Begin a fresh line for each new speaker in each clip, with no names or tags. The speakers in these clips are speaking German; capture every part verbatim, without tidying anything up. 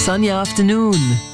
Sunny Afternoon.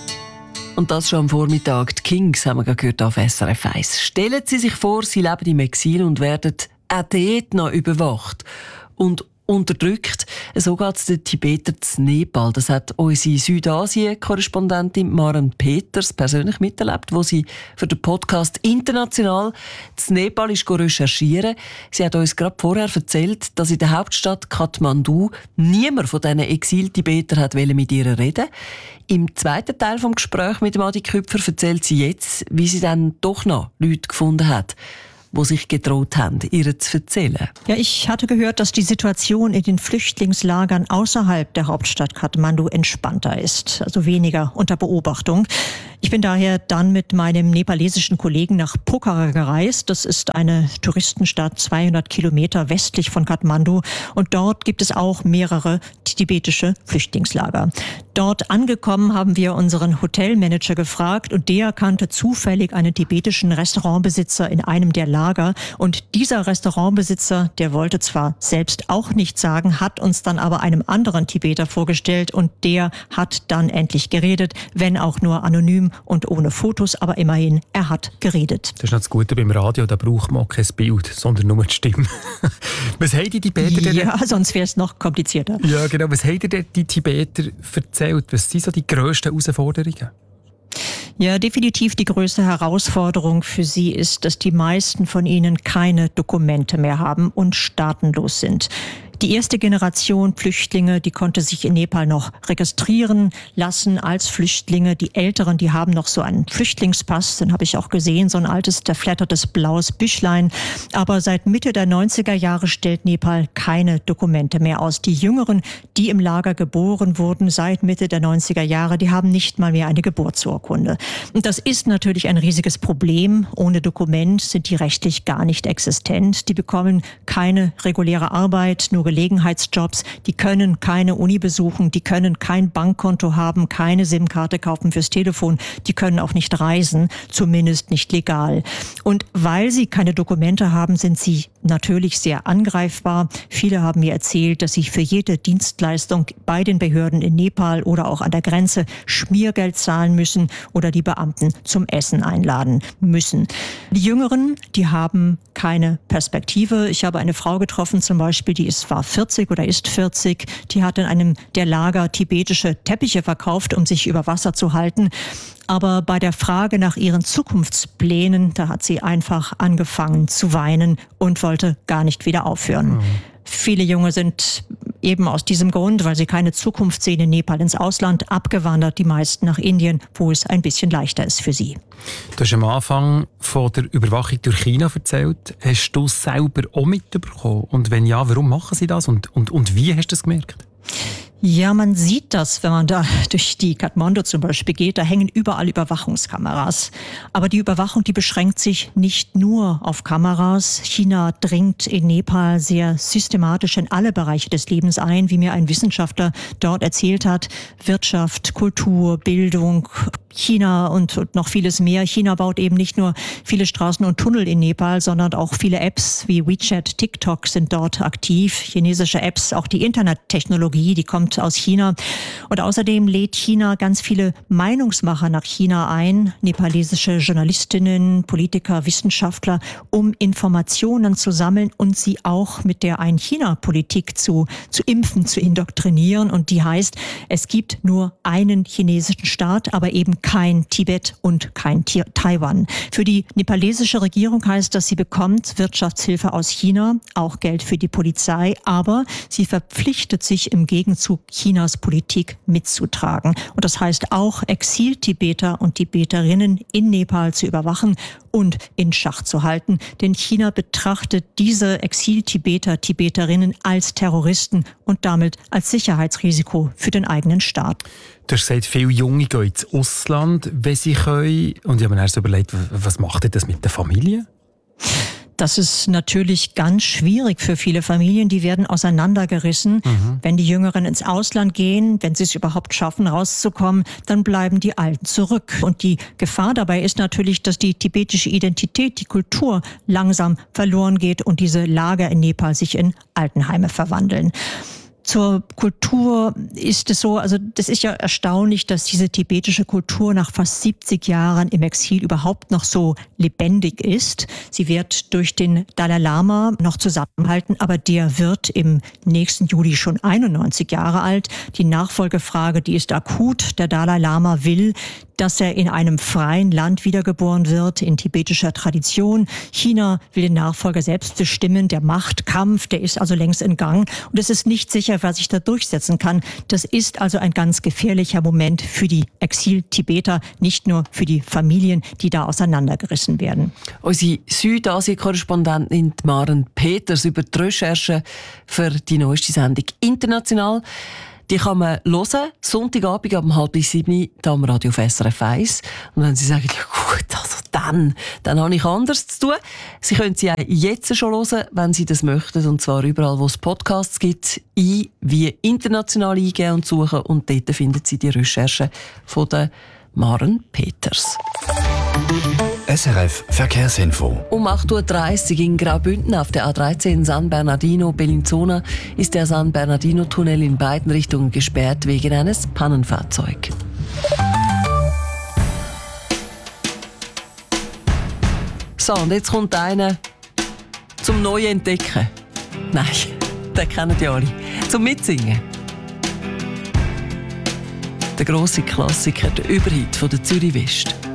Und das schon am Vormittag. Die Kings haben wir gerade gehört auf S R F eins. Stellen Sie sich vor, Sie leben im Exil und werden auch dort noch überwacht und unterdrückt. So geht es den Tibetern zu Nepal. Das hat unsere Südasien-Korrespondentin Maren Peters persönlich miterlebt, wo sie für den Podcast «International» zu Nepal ist recherchieren. Sie hat uns gerade vorher erzählt, dass in der Hauptstadt Kathmandu niemand von diesen Exil-Tibetern hat mit ihr reden. Im zweiten Teil des Gesprächs mit Adi Küpfer erzählt sie jetzt, wie sie dann doch noch Leute gefunden hat, die sich gedroht haben, ihr zu erzählen.
Ja, ich hatte gehört, dass die Situation in den Flüchtlingslagern außerhalb der Hauptstadt Kathmandu entspannter ist, also weniger unter Beobachtung. Ich bin daher dann mit meinem nepalesischen Kollegen nach Pokhara gereist. Das ist eine Touristenstadt zweihundert Kilometer westlich von Kathmandu. Und dort gibt es auch mehrere tibetische Flüchtlingslager. Dort angekommen haben wir unseren Hotelmanager gefragt und der kannte zufällig einen tibetischen Restaurantbesitzer in einem der Lager. Und dieser Restaurantbesitzer, der wollte zwar selbst auch nichts sagen, hat uns dann aber einem anderen Tibeter vorgestellt und der hat dann endlich geredet, wenn auch nur anonym und ohne Fotos, aber immerhin, er hat geredet.
Das ist noch das Gute beim Radio, da braucht man kein Bild, sondern nur die Stimme. Was haben die Tibeter denn?
Ja, sonst wäre es noch komplizierter.
Ja, genau. Was haben denn die Tibeter erzählt? Was sind so die grössten Herausforderungen?
Ja, definitiv die größte Herausforderung für sie ist, dass die meisten von ihnen keine Dokumente mehr haben und staatenlos sind. Die erste Generation Flüchtlinge, die konnte sich in Nepal noch registrieren lassen als Flüchtlinge. Die Älteren, die haben noch so einen Flüchtlingspass, den habe ich auch gesehen, so ein altes, zerfleddertes blaues Büchlein. Aber seit Mitte der neunziger Jahre stellt Nepal keine Dokumente mehr aus. Die Jüngeren, die im Lager geboren wurden seit Mitte der neunziger Jahre, die haben nicht mal mehr eine Geburtsurkunde. Und das ist natürlich ein riesiges Problem. Ohne Dokument sind die rechtlich gar nicht existent. Die bekommen keine reguläre Arbeit, nur Gelegenheitsjobs, die können keine Uni besuchen, die können kein Bankkonto haben, keine SIM-Karte kaufen fürs Telefon, die können auch nicht reisen, zumindest nicht legal. Und weil sie keine Dokumente haben, sind sie natürlich sehr angreifbar. Viele haben mir erzählt, dass sie für jede Dienstleistung bei den Behörden in Nepal oder auch an der Grenze Schmiergeld zahlen müssen oder die Beamten zum Essen einladen müssen. Die Jüngeren, die haben keine Perspektive. Ich habe eine Frau getroffen zum Beispiel, die ist war vierzig oder ist vierzig, die hat in einem der Lager tibetische Teppiche verkauft, um sich über Wasser zu halten. Aber bei der Frage nach ihren Zukunftsplänen, da hat sie einfach angefangen zu weinen und wollte gar nicht wieder aufhören. Mhm. Viele Junge sind eben aus diesem Grund, weil sie keine Zukunft sehen in Nepal, ins Ausland abgewandert, die meisten nach Indien, wo es ein bisschen leichter ist für sie.
Du hast am Anfang von der Überwachung durch China erzählt. Hast du es selber auch mitbekommen? Und wenn ja, warum machen sie das? Und, und, und wie hast du das gemerkt?
Ja, man sieht das, wenn man da durch die Kathmandu zum Beispiel geht. Da hängen überall Überwachungskameras. Aber die Überwachung, die beschränkt sich nicht nur auf Kameras. China dringt in Nepal sehr systematisch in alle Bereiche des Lebens ein, wie mir ein Wissenschaftler dort erzählt hat. Wirtschaft, Kultur, Bildung, China und, und noch vieles mehr. China baut eben nicht nur viele Straßen und Tunnel in Nepal, sondern auch viele Apps wie WeChat, TikTok sind dort aktiv. Chinesische Apps, auch die Internettechnologie, die kommt aus China. Und außerdem lädt China ganz viele Meinungsmacher nach China ein, nepalesische Journalistinnen, Politiker, Wissenschaftler, um Informationen zu sammeln und sie auch mit der Ein-China-Politik zu, zu impfen, zu indoktrinieren. Und die heißt, es gibt nur einen chinesischen Staat, aber eben kein Tibet und kein Taiwan. Für die nepalesische Regierung heißt das, sie bekommt Wirtschaftshilfe aus China, auch Geld für die Polizei, aber sie verpflichtet sich im Gegenzug, Chinas Politik mitzutragen. Und das heißt auch, Exil-Tibeter und Tibeterinnen in Nepal zu überwachen und in Schach zu halten. Denn China betrachtet diese Exil-Tibeter, Tibeterinnen als Terroristen und damit als Sicherheitsrisiko für den eigenen Staat.
Du hast gesagt, viele Junge gehen ins Ausland, wenn sie können. Und ich habe mir erst überlegt, was macht ihr das mit der Familie?
Das ist natürlich ganz schwierig für viele Familien. Die werden auseinandergerissen. Mhm. Wenn die Jüngeren ins Ausland gehen, wenn sie es überhaupt schaffen, rauszukommen, dann bleiben die Alten zurück. Und die Gefahr dabei ist natürlich, dass die tibetische Identität, die Kultur langsam verloren geht und diese Lager in Nepal sich in Altenheime verwandeln. zur Kultur ist es so, also das ist ja erstaunlich, dass diese tibetische Kultur nach fast siebzig Jahren im Exil überhaupt noch so lebendig ist. Sie wird durch den Dalai Lama noch zusammenhalten, aber der wird im nächsten Juli schon einundneunzig Jahre alt. Die Nachfolgefrage, die ist akut. Der Dalai Lama will, dass er in einem freien Land wiedergeboren wird, in tibetischer Tradition. China will den Nachfolger selbst bestimmen. Der Machtkampf, der ist also längst in Gang. Und es ist nicht sicher, wer sich da durchsetzen kann. Das ist also ein ganz gefährlicher Moment für die Exil-Tibeter, nicht nur für die Familien, die da auseinandergerissen werden.
Unsere Südasien-Korrespondentin Maren Peters über die Recherche für die neueste Sendung «International». Die kann man hören, Sonntagabend ab halb sieben hier am Radio auf S R F eins. Und wenn Sie sagen, ja gut, also dann, dann habe ich anders zu tun. Sie können sie auch jetzt schon hören, wenn Sie das möchten. Und zwar überall, wo es Podcasts gibt, ein wie «International» eingeben und suchen. Und dort finden Sie die Recherche von der Maren Peters.
S R F Verkehrsinfo.
Um acht Uhr dreißig in Graubünden auf der A dreizehn San Bernardino-Bellinzona ist der San Bernardino-Tunnel in beiden Richtungen gesperrt wegen eines Pannenfahrzeugs. So, und jetzt kommt einer zum Neuen entdecken. Nein, den kennen die alle. Zum Mitsingen. Der grosse Klassiker, der Überhit von der Zürich West.